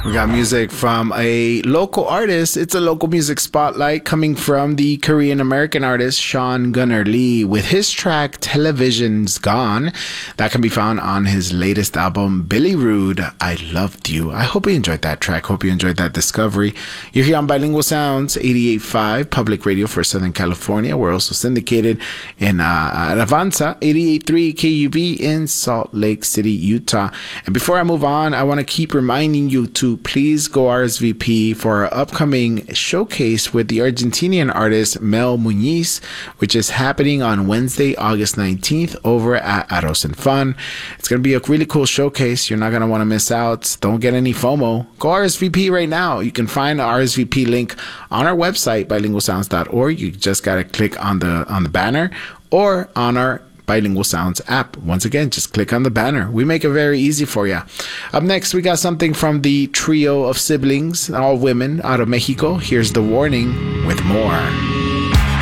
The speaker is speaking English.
We got music from a local artist. It's a local music spotlight coming from the Korean American artist Sean Gunnar Lee with his track Television's Gone. That can be found on his latest album, Billy Rude, I Loved You. I hope you enjoyed that track. Hope you enjoyed that discovery. You're here on Bilingual Sounds, 88.5 Public Radio for Southern California. We're also syndicated in Avanza, 88.3 KUB in Salt Lake City, Utah. And before I move on, I want to keep reminding you to please go RSVP for our upcoming showcase with the Argentinian artist Mel Muniz, which is happening on Wednesday, August 19th over at Arroz and Fun. It's going to be a really cool showcase. You're not going to want to miss out. Don't get any FOMO. Go RSVP right now. You can find the RSVP link on our website, bilingualsounds.org. You just got to click on the banner or on our Bilingual Sounds app. Once again, just click on the banner. We make it very easy for you. Up next, we got something from the trio of siblings, all women out of Mexico. Here's The Warning with more.